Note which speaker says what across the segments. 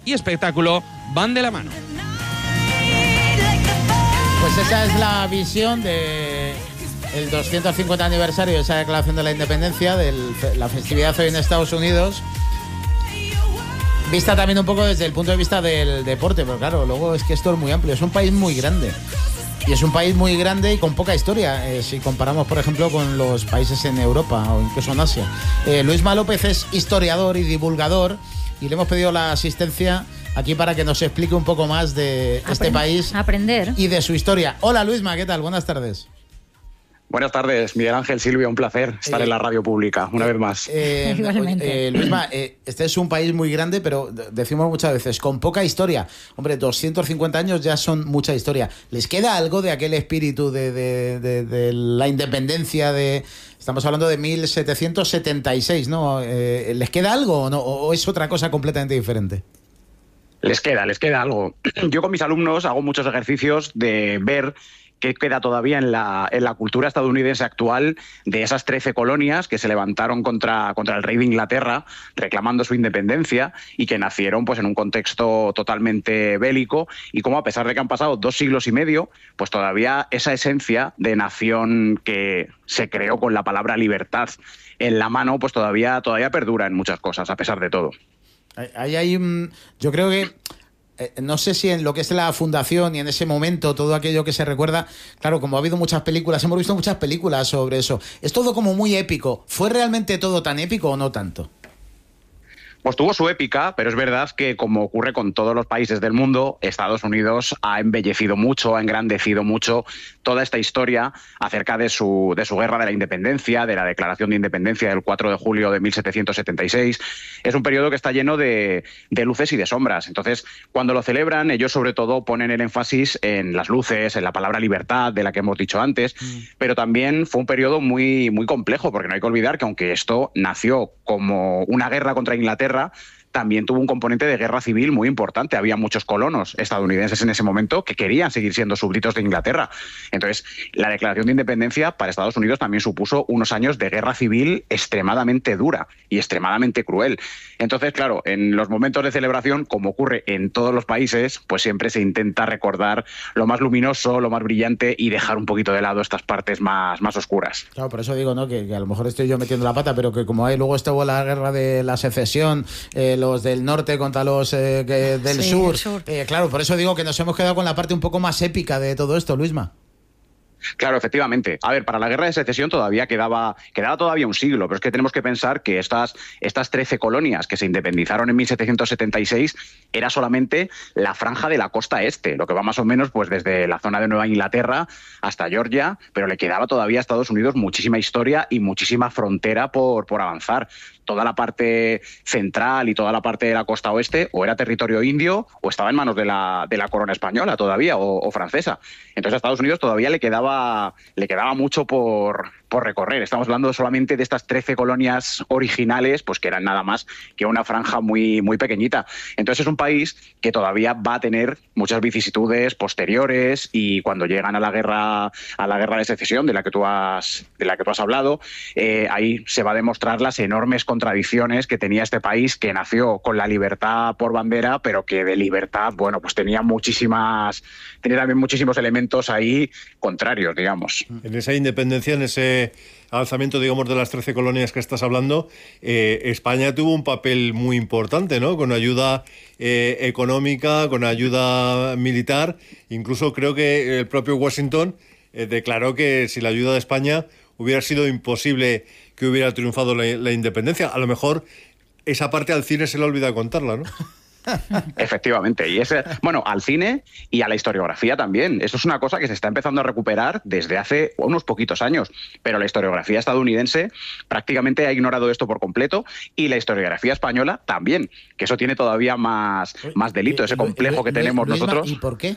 Speaker 1: y espectáculo van de la mano.
Speaker 2: Pues esa es la visión de el 250 aniversario de esa declaración de la independencia, de la festividad hoy en Estados Unidos. Vista también un poco desde el punto de vista del deporte, pero claro, luego es que esto es muy amplio. Es un país muy grande. Y es un país muy grande y con poca historia, si comparamos, por ejemplo, con los países en Europa o incluso en Asia. Luisma López es historiador y divulgador y le hemos pedido la asistencia aquí para que nos explique un poco más de este país y de su historia. Hola Luisma, ¿qué tal? Buenas tardes.
Speaker 3: Buenas tardes, Miguel Ángel, Silvia, un placer estar en la radio pública una vez más.
Speaker 2: Luisma, este es un país muy grande, pero decimos muchas veces, con poca historia. Hombre, 250 años ya son mucha historia. ¿Les queda algo de aquel espíritu de la independencia de... Estamos hablando de 1776, ¿no? ¿Les queda algo o no? ¿O es otra cosa completamente diferente?
Speaker 3: Les queda algo. Yo con mis alumnos hago muchos ejercicios de ver qué queda todavía en la cultura estadounidense actual de esas 13 colonias que se levantaron contra el rey de Inglaterra reclamando su independencia y que nacieron pues en un contexto totalmente bélico, y cómo a pesar de que han pasado 2 siglos y medio, pues todavía esa esencia de nación que se creó con la palabra libertad en la mano, pues todavía perdura en muchas cosas, a pesar de todo.
Speaker 2: Yo creo que no sé si en lo que es la fundación y en ese momento todo aquello que se recuerda, claro, como ha habido muchas películas, hemos visto muchas películas sobre eso, es todo como muy épico. ¿Fue realmente todo tan épico o no tanto?
Speaker 3: Pues tuvo su épica, pero es verdad que, como ocurre con todos los países del mundo, Estados Unidos ha embellecido mucho, ha engrandecido mucho toda esta historia acerca de su guerra de la independencia, de la declaración de independencia del 4 de julio de 1776. Es un periodo que está lleno de luces y de sombras. Entonces, cuando lo celebran, ellos sobre todo ponen el énfasis en las luces, en la palabra libertad, de la que hemos dicho antes, pero también fue un periodo muy, muy complejo, porque no hay que olvidar que aunque esto nació como una guerra contra Inglaterra, también tuvo un componente de guerra civil muy importante. Había muchos colonos estadounidenses en ese momento que querían seguir siendo súbditos de Inglaterra. Entonces, la declaración de independencia para Estados Unidos también supuso unos años de guerra civil extremadamente dura y extremadamente cruel. Entonces, claro, en los momentos de celebración, como ocurre en todos los países, pues siempre se intenta recordar lo más luminoso, lo más brillante, y dejar un poquito de lado estas partes más oscuras.
Speaker 2: Claro, por eso digo, ¿no?, que a lo mejor estoy yo metiendo la pata, pero que como hay luego estuvo la guerra de la secesión, los del norte contra los del sur. Claro, por eso digo que nos hemos quedado con la parte un poco más épica de todo esto, Luisma.
Speaker 3: Claro, efectivamente. A ver, para la guerra de secesión todavía quedaba todavía un siglo, pero es que tenemos que pensar que estas 13 colonias que se independizaron en 1776 era solamente la franja de la costa este, lo que va más o menos pues desde la zona de Nueva Inglaterra hasta Georgia, pero le quedaba todavía a Estados Unidos muchísima historia y muchísima frontera por avanzar. Toda la parte central y toda la parte de la costa oeste o era territorio indio o estaba en manos de la corona española todavía o francesa. Entonces a Estados Unidos todavía le quedaba mucho por recorrer. Estamos hablando solamente de estas 13 colonias originales, pues que eran nada más que una franja muy, muy pequeñita. Entonces es un país que todavía va a tener muchas vicisitudes posteriores, y cuando llegan a la guerra de secesión de la que tú has hablado, ahí se va a demostrar las enormes contradicciones que tenía este país, que nació con la libertad por bandera, pero que de libertad, bueno, pues tenía también muchísimos elementos ahí contrarios, digamos.
Speaker 4: En esa independencia, en ese alzamiento, digamos, de las 13 colonias que estás hablando, España tuvo un papel muy importante, ¿no? Con ayuda económica, con ayuda militar. Incluso creo que el propio Washington declaró que sin la ayuda de España hubiera sido imposible que hubiera triunfado la independencia. A lo mejor esa parte al cine se le olvida contarla, ¿no?
Speaker 3: Efectivamente, y al cine y a la historiografía también. Eso es una cosa que se está empezando a recuperar desde hace unos poquitos años, pero la historiografía estadounidense prácticamente ha ignorado esto por completo, y la historiografía española también, que eso tiene todavía más delito, ese complejo que tenemos nosotros.
Speaker 2: ¿Y por qué?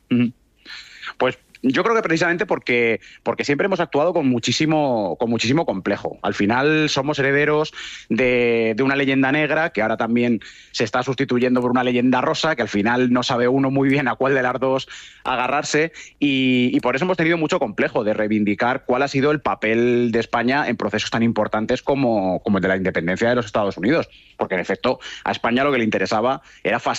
Speaker 3: Pues yo creo que precisamente porque siempre hemos actuado con muchísimo complejo. Al final somos herederos de una leyenda negra que ahora también se está sustituyendo por una leyenda rosa, que al final no sabe uno muy bien a cuál de las dos agarrarse, y por eso hemos tenido mucho complejo de reivindicar cuál ha sido el papel de España en procesos tan importantes como el de la independencia de los Estados Unidos. Porque en efecto a España lo que le interesaba era